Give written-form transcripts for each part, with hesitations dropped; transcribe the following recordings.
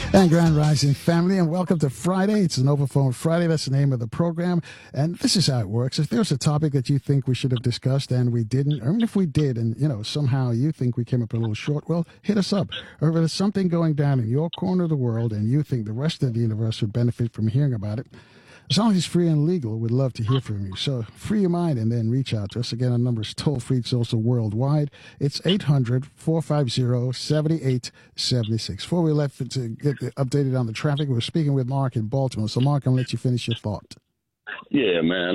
And Grand Rising family, and welcome to Friday. It's an Overphone Friday. That's the name of the program. And this is how it works. If there's a topic that you think we should have discussed and we didn't, or even if we did and, somehow you think we came up a little short, well, hit us up. Or if there's something going down in your corner of the world and you think the rest of the universe would benefit from hearing about it, as long as it's free and legal, we'd love to hear from you. So free your mind and then reach out to us. Again, our number is toll-free. It's also worldwide. It's 800-450-7876. Before we left to get updated on the traffic, we're speaking with Mark in Baltimore. So, Mark, I'm going to let you finish your thought. Yeah, man.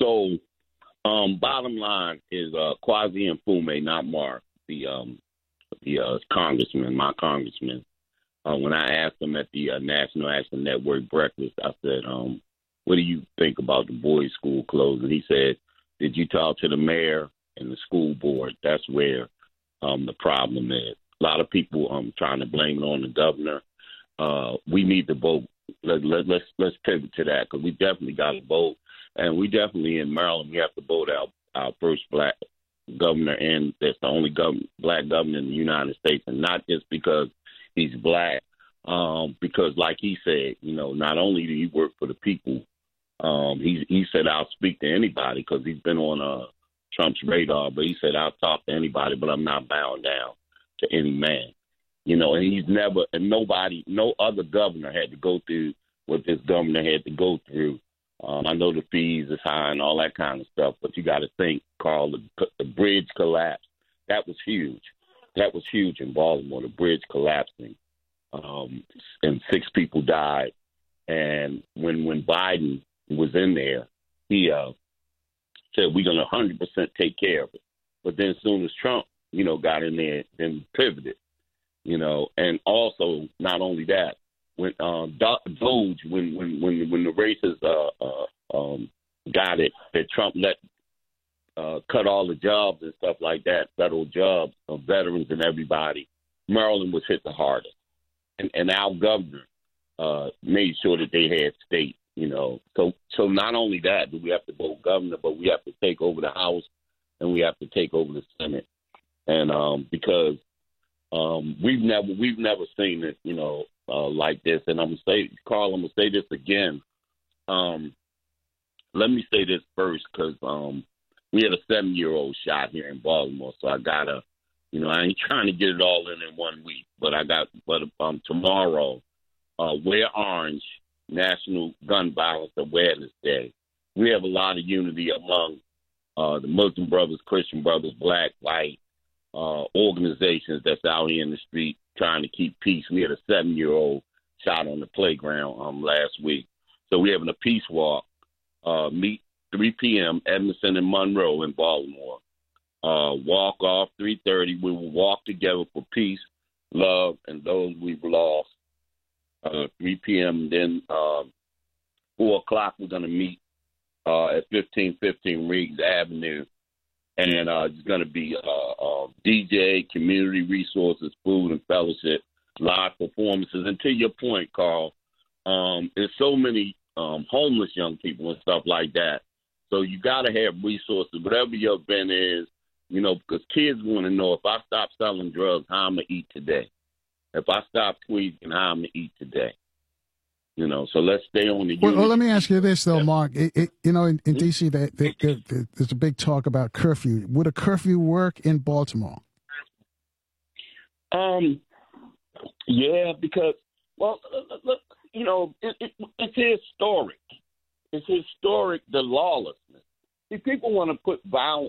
Bottom line is Kwasi Mfume, not Mark, the congressman, my congressman. When I asked him at the National Action Network breakfast, I said, what do you think about the boys' school closing? He said, did you talk to the mayor and the school board? That's where the problem is. A lot of people trying to blame it on the governor. We need to vote. Let's pivot to that because we definitely got to vote. And we definitely in Maryland, we have to vote out our first black governor, and that's the only black governor in the United States, and not just because he's black, because like he said, not only do he work for the people, he said, I'll speak to anybody because he's been on Trump's radar, but he said, I'll talk to anybody, but I'm not bound down to any man. And he's never, and nobody, no other governor had to go through what this governor had to go through. I know the fees is high and all that kind of stuff, but you got to think, Carl, the bridge collapse. That was huge. That was huge in Baltimore, the bridge collapsing, and 6 people died. And when Biden was in there, he said, we're going to 100% take care of it. But then as soon as Trump, got in there, then pivoted, and also not only that, when Doge, when the racists got it, that Trump let cut all the jobs and stuff like that, federal jobs of veterans and everybody, Maryland was hit the hardest. And our governor made sure that they had state, So not only that do we have to vote governor, but we have to take over the House and we have to take over the Senate. And because we've never seen it, like this. And I'm gonna say, Carl, I'm gonna say this again. Let me say this first, because we had a 7-year-old shot here in Baltimore, so I gotta, I ain't trying to get it all in 1 week, but tomorrow, wear orange, National Gun Violence Awareness Day. We have a lot of unity among the Muslim brothers, Christian brothers, black, white organizations that's out here in the street trying to keep peace. We had a 7-year-old shot on the playground last week. So we're having a peace walk, meet 3 p.m., Edmondson and Monroe in Baltimore. Walk off 3:30. We will walk together for peace, love, and those we've lost. 3 p.m. Then 4 o'clock we're going to meet at 1515 Riggs Avenue. And it's going to be DJ, community resources, food, and fellowship, live performances. And to your point, Carl, there's so many homeless young people and stuff like that. So you got to have resources, whatever your event is, because kids want to know, if I stop selling drugs, how I'm going to eat today. If I stop tweaking, how I'm going to eat today. So let's stay on the Well, let me ask you this, though, Mark. In D.C., there's a big talk about curfew. Would a curfew work in Baltimore? Yeah, because, it's historic. It's historic, the lawlessness. See, people want to put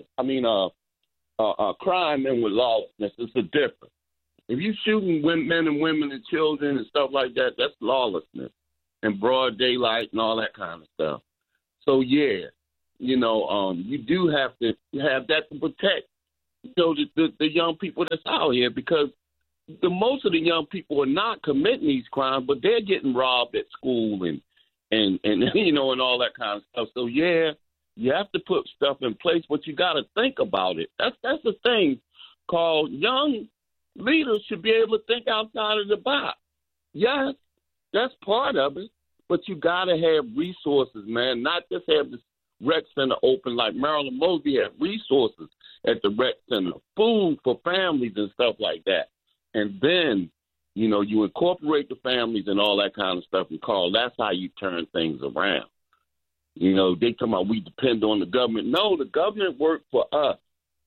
crime in with lawlessness. It's a difference. If you're shooting men and women and children and stuff like that, that's lawlessness and broad daylight and all that kind of stuff. So, yeah, you do have to have that to protect, the young people that's out here, because most of the young people are not committing these crimes, but they're getting robbed at school and and all that kind of stuff. So, yeah, you have to put stuff in place, but you got to think about it. That's the thing, Carl. Young leaders should be able to think outside of the box. Yes, that's part of it, but you got to have resources, man, not just have this rec center open like Marilyn Mosby had resources at the rec center, food for families and stuff like that. And then You incorporate the families and all that kind of stuff. And Carl, that's how you turn things around. They come out, we depend on the government. No, the government worked for us.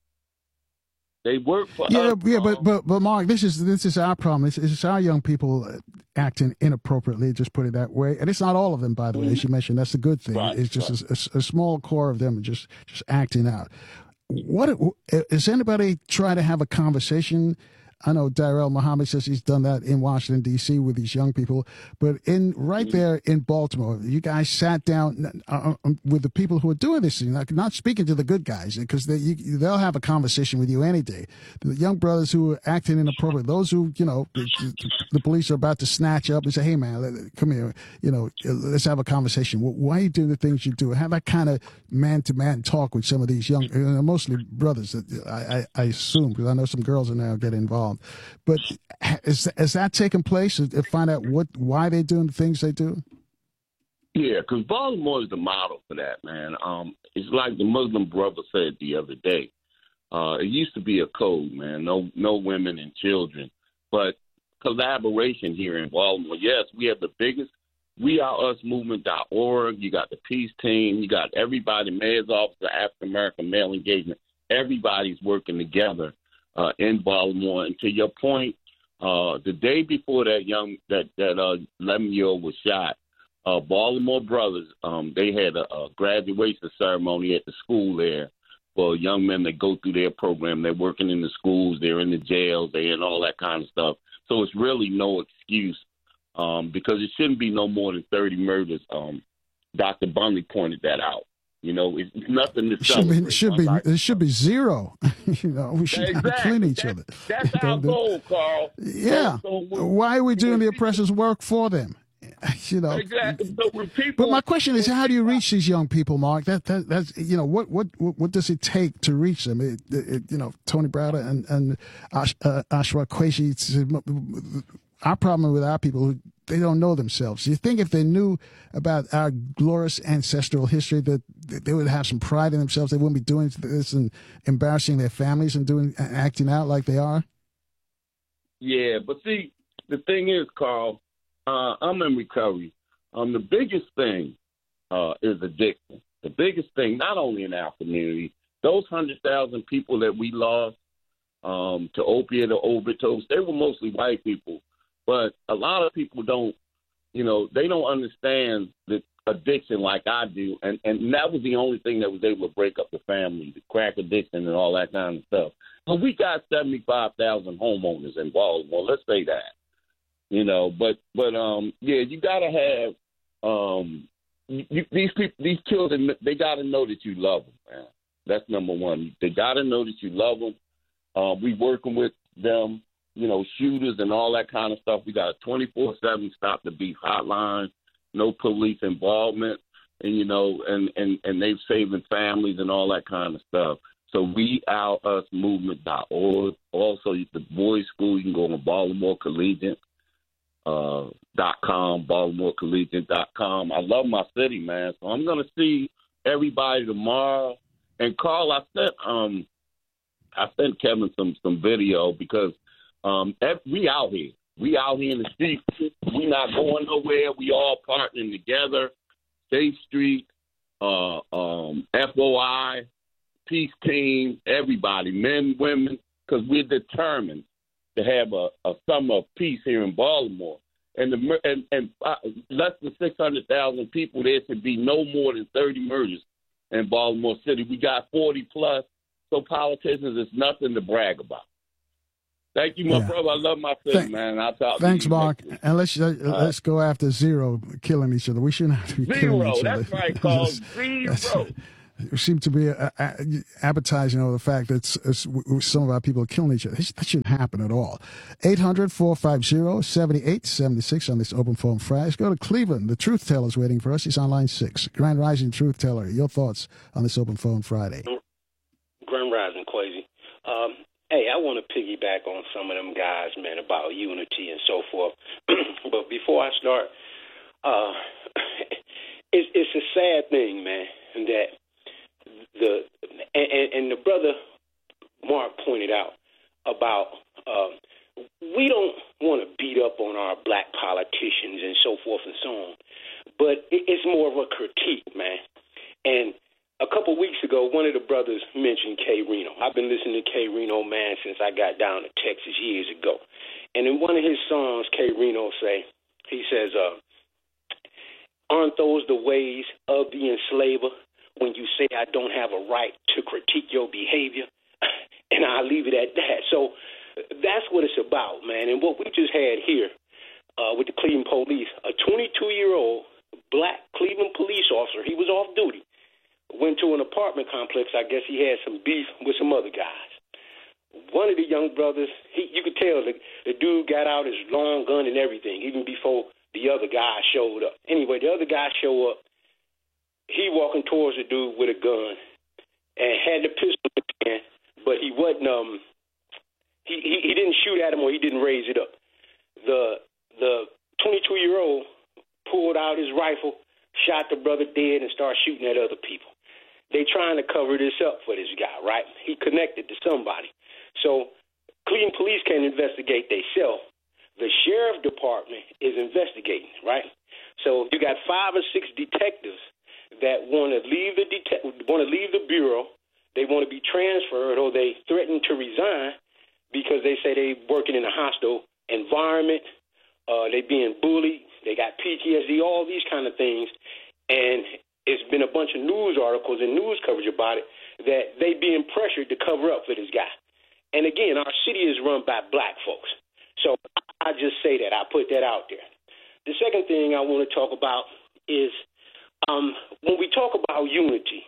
They work for us. Yeah, but Mark, this is our problem. It's our young people acting inappropriately. Just put it that way, and it's not all of them, by the way. As you mentioned, that's the good thing. Right, it's just a small core of them just acting out. What is anybody trying to have a conversation? I know Darrell Muhammad says he's done that in Washington, D.C. with these young people. But there in Baltimore, you guys sat down with the people who are doing this thing, not speaking to the good guys, because they'll have a conversation with you any day. The young brothers who are acting inappropriate, those who, the police are about to snatch up and say, hey, man, come here, let's have a conversation. Why are you doing the things you do? Have that kind of man-to-man talk with some of these young, mostly brothers, I assume, because I know some girls are now getting involved. But has that taken place? To find out why they're doing the things they do? Yeah, because Baltimore is the model for that, man. It's like the Muslim brother said the other day. It used to be a code, man. No women and children, but collaboration here in Baltimore. Yes, we have the biggest WeAreUsMovement.org. You got the Peace Team. You got everybody, Mayor's Office of African American Male Engagement. Everybody's working together in Baltimore. And to your point, the day before that 11-year-old was shot, Baltimore Brothers, they had a graduation ceremony at the school there for young men that go through their program. They're working in the schools, they're in the jails, they're in all that kind of stuff. So it's really no excuse because it shouldn't be no more than 30 murders. Dr. Bunley pointed that out. It's nothing to celebrate. It should be zero. We should exactly. clean each other. That's our goal, Carl. Yeah. Why are we doing the oppressors' work for them? Exactly. So when but my question is, how do you reach these young people, Mark? That's what does it take to reach them? Tony Browder and Ashwa Qureshi. Our problem with our people, they don't know themselves. You think if they knew about our glorious ancestral history, that they would have some pride in themselves? They wouldn't be doing this and embarrassing their families and acting out like they are? Yeah, but see, the thing is, Carl, I'm in recovery. The biggest thing is addiction. The biggest thing, not only in our community, those 100,000 people that we lost to opiate or overdose, they were mostly white people. But a lot of people don't, they don't understand the addiction like I do. And that was the only thing that was able to break up the family, the crack addiction and all that kind of stuff. But we got 75,000 homeowners in Baltimore. Let's say that, but you got to have these children, they got to know that you love them, man. That's number one. They got to know that you love them. We working with them. Shooters and all that kind of stuff. We got a 24/7 Stop the Beef hotline, no police involvement, and and they've saving families and all that kind of stuff. So WeOurUsMovement.org. Also, the boys' school, you can go on Baltimore Collegiate. .com, BaltimoreCollegiate.com. I love my city, man. So I'm gonna see everybody tomorrow. And Carl, I sent Kevin some video because we out here. We out here in the street. We not going nowhere. We all partnering together. Safe Street, FOI, Peace Team, everybody, men, women, because we're determined to have a summer of peace here in Baltimore. And less than 600,000 people, there should be no more than 30 murders in Baltimore City. We got 40 plus, so politicians, it's nothing to brag about. Thank you, my brother. I love my city, man. I'll talk Thanks, to you Mark. And let's go after zero, killing each other. We shouldn't have to be killing each other. That's right, Carl. Zero. We seem to be appetizing over the fact that some of our people are killing each other. That shouldn't happen at all. 800-450-7876 on this Open Phone Friday. Let's go to Cleveland. The Truth Teller's waiting for us. He's on line 6. Grand Rising Truth Teller, your thoughts on this Open Phone Friday? Grand Rising, Quasi. Hey, I want to piggyback on some of them guys, man, about unity and so forth. But before I start, it's a sad thing, man, that the brother Mark pointed out about we don't want to beat up on our black politicians and so forth and so on, but it's more of a critique, man. And a couple of weeks ago, one of the brothers mentioned K. Reno. I've been listening to K. Reno, man, since I got down to Texas years ago. And in one of his songs, K. Reno he says, aren't those the ways of the enslaver when you say I don't have a right to critique your behavior? And I'll leave it at that. So that's what it's about, man. And what we just had here with the Cleveland police, a 22-year-old black Cleveland police officer, he was off duty, went to an apartment complex. I guess he had some beef with some other guys. One of the young brothers, you could tell the dude got out his long gun and everything, even before the other guy showed up. Anyway, the other guy showed up. He walking towards the dude with a gun and had the pistol in his hand, but he wasn't. He didn't shoot at him, or he didn't raise it up. The 22-year-old pulled out his rifle, shot the brother dead, and started shooting at other people. They trying to cover this up for this guy, right? He connected to somebody. So Cleveland police can't investigate themselves. The sheriff department is investigating, right? So you got 5 or 6 detectives that want to leave the bureau. They want to be transferred, or they threaten to resign because they say they working in a hostile environment. They being bullied. They got PTSD, all these kind of things. And it's been a bunch of news articles and news coverage about it, that they being pressured to cover up for this guy. And again, our city is run by black folks. So I just say that. I put that out there. The second thing I want to talk about is when we talk about unity,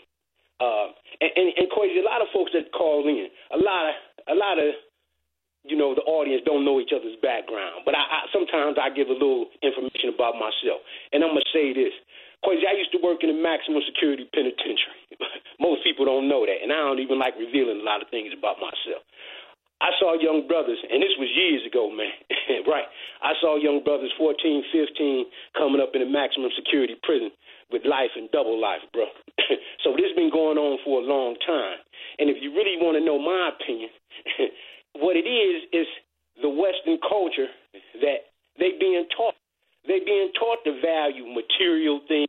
and Quasi, a lot of folks that call in, a lot of the audience don't know each other's background. But I sometimes I give a little information about myself. And I'm going to say this. Quasi, I used to work in a maximum security penitentiary. Most people don't know that, and I don't even like revealing a lot of things about myself. I saw young brothers, and this was years ago, man, right? I saw young brothers, 14, 15, coming up in a maximum security prison with life and double life, bro. So this has been going on for a long time. And if you really want to know my opinion, what it is the Western culture that they being taught. They being taught to value material things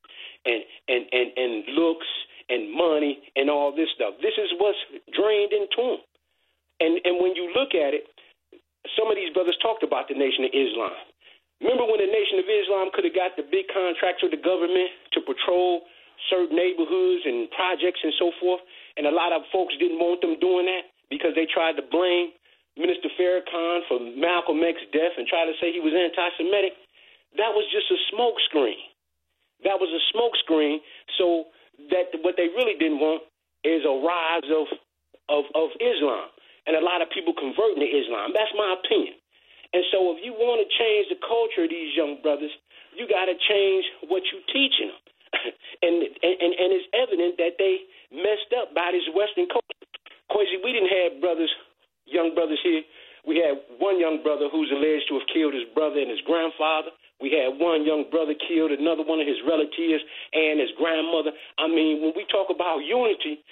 and looks and money and all this stuff. This is what's drained into them. And when you look at it, some of these brothers talked about the Nation of Islam. Remember when the Nation of Islam could have got the big contracts with the government to patrol certain neighborhoods and projects and so forth, and a lot of folks didn't want them doing that because they tried to blame Minister Farrakhan for Malcolm X's death and try to say he was anti-Semitic? That was just a smoke screen. That was a smoke screen, so that what they really didn't want is a rise of Islam. And a lot of people converting to Islam. That's my opinion. And so if you want to change the culture of these young brothers, you got to change what you're teaching them. and it's evident that they messed up by this Western culture. Quasi, we didn't have young brothers here. We had one young brother who's alleged to have killed his brother and his grandfather. We had one young brother killed another one of his relatives and his grandmother. I mean, when we talk about unity,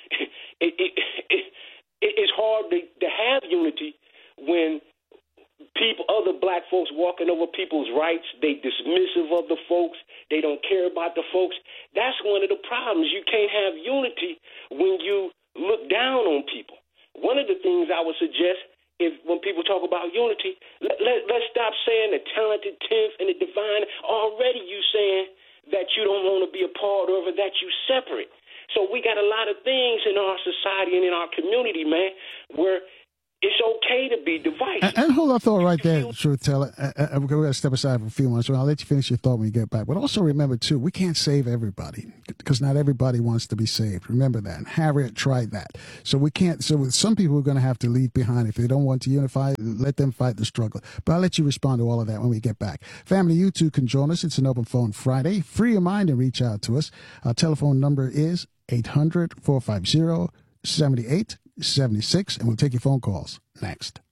it's hard to have unity when other black folks walking over people's rights, they dismissive of the folks, they don't care about the folks. That's one of the problems. You can't have unity when you look down on people. One of the things I would suggest, when people talk about unity, let's stop saying the talented tenth and the divine. Already you saying that you don't want to be a part of it, that you separate. So we got a lot of things in our society and in our community, man, where it's okay to be divisive. And hold that thought right there, Truth Teller. We're going to step aside for a few minutes. I'll let you finish your thought when you get back. But also remember, too, we can't save everybody because not everybody wants to be saved. Remember that. And Harriet tried that. So we can't. So some people are going to have to leave behind. If they don't want to unify, let them fight the struggle. But I'll let you respond to all of that when we get back. Family, you too can join us. It's an Open Phone Friday. Free your mind and reach out to us. Our telephone number is 800-450-7876, and we'll take your phone calls next.